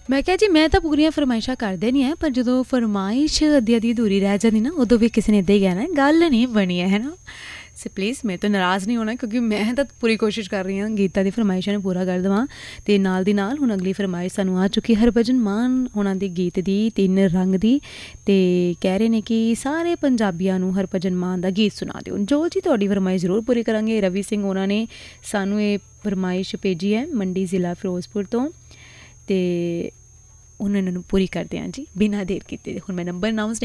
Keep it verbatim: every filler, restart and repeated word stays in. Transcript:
ਮੈਂ ਕਿਹਾ ਜੀ ਮੈਂ ਤਾਂ ਪੂਰੀਆਂ ਫਰਮਾਇਸ਼ਾਂ ਕਰਦੇ ਨਹੀਂ ਹੈ, ਪਰ ਜਦੋਂ ਫਰਮਾਇਸ਼ ਅੱਧੀ ਅੱਧੀ ਅਧੂਰੀ ਰਹਿ ਜਾਂਦੀ ਨਾ, ਉਦੋਂ ਵੀ ਕਿਸੇ ਨੇ ਇੱਦਾਂ ਹੀ ਕਹਿਣਾ ਗੱਲ ਨਹੀਂ ਬਣੀ ਹੈ, ਹੈ ਨਾ। ਸੋ ਪਲੀਜ਼ ਮੇਰੇ ਤੋਂ ਨਾਰਾਜ਼ ਨਹੀਂ ਹੋਣਾ, ਕਿਉਂਕਿ ਮੈਂ ਤਾਂ ਪੂਰੀ ਕੋਸ਼ਿਸ਼ ਕਰ ਰਹੀ ਹਾਂ ਗੀਤਾ ਦੀ ਫਰਮਾਇਸ਼ਾਂ ਨੂੰ ਪੂਰਾ ਕਰ ਦੇਵਾਂ। ਅਤੇ ਨਾਲ ਦੀ ਨਾਲ ਹੁਣ ਅਗਲੀ ਫਰਮਾਇਸ਼ ਸਾਨੂੰ ਆ ਚੁੱਕੀ ਹਰਭਜਨ ਮਾਨ ਉਹਨਾਂ ਦੇ ਗੀਤ ਦੀ, ਤਿੰਨ ਰੰਗ ਦੀ, ਅਤੇ ਕਹਿ ਰਹੇ ਨੇ ਕਿ ਸਾਰੇ ਪੰਜਾਬੀਆਂ ਨੂੰ ਹਰਭਜਨ ਮਾਨ ਦਾ ਗੀਤ ਸੁਣਾ ਦਿਓ। ਜੋ ਜੀ ਤੁਹਾਡੀ ਫਰਮਾਇਸ਼ ਜ਼ਰੂਰ ਪੂਰੀ ਕਰਾਂਗੇ। ਰਵੀ ਸਿੰਘ ਉਹਨਾਂ ਨੇ ਸਾਨੂੰ ਇਹ ਫਰਮਾਇਸ਼ ਭੇਜੀ ਹੈ ਮੰਡੀ ਜ਼ਿਲ੍ਹਾ ਫਿਰੋਜ਼ਪੁਰ ਤੋਂ, ਅਤੇ ਉਹਨਾਂ ਨੂੰ ਪੂਰੀ ਕਰਦੇ ਹਾਂ ਜੀ ਬਿਨਾਂ ਦੇਰ ਕੀਤੇ। ਹੁਣ ਮੈਂ ਨੰਬਰ ਅਨਾਊਂਸ